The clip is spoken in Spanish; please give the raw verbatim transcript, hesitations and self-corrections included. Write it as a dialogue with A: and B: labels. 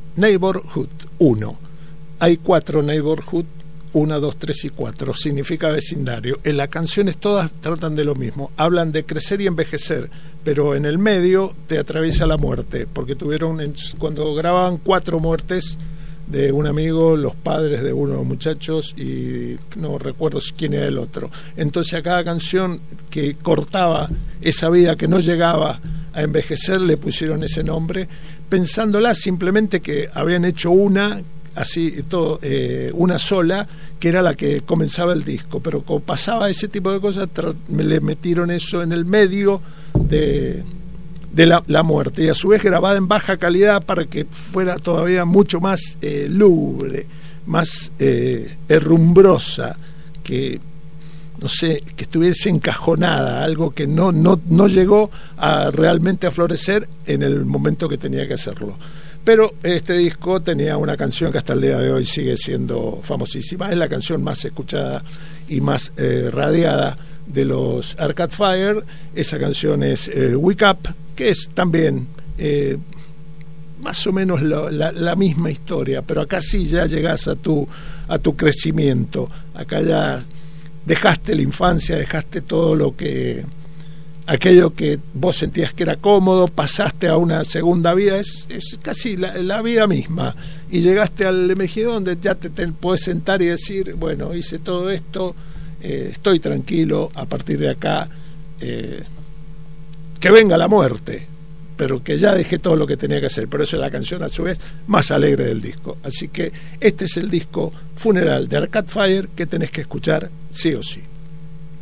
A: Neighborhood uno. Hay cuatro Neighborhood, uno, dos, tres y cuatro, significa vecindario. En las canciones todas tratan de lo mismo, hablan de crecer y envejecer, pero en el medio te atraviesa la muerte, porque tuvieron, cuando grababan cuatro muertes de un amigo, los padres de unos muchachos y no recuerdo quién era el otro. Entonces a cada canción que cortaba esa vida que no llegaba a envejecer le pusieron ese nombre, pensándola simplemente que habían hecho una así todo, eh, una sola, que era la que comenzaba el disco, pero como pasaba ese tipo de cosas, me le metieron eso en el medio de, de la, la muerte, y a su vez grabada en baja calidad para que fuera todavía mucho más eh, lúgubre, más eh, herrumbrosa, que no sé, que estuviese encajonada, algo que no, no, no llegó a realmente a florecer en el momento que tenía que hacerlo. Pero este disco tenía una canción que hasta el día de hoy sigue siendo famosísima, es la canción más escuchada y más eh, radiada de los Arcade Fire. Esa canción es eh, Wake Up, que es también eh, más o menos lo, la, la misma historia, pero acá sí ya llegás a tu, a tu crecimiento, acá ya dejaste la infancia, dejaste todo lo que... aquello que vos sentías que era cómodo, pasaste a una segunda vida, es, es casi la, la vida misma, y llegaste al M G donde ya te, te podés sentar y decir, bueno, hice todo esto, eh, estoy tranquilo, a partir de acá eh, que venga la muerte, pero que ya dejé todo lo que tenía que hacer. Por eso es la canción a su vez más alegre del disco. Así que este es el disco Funeral de Arcade Fire que tenés que escuchar sí o sí.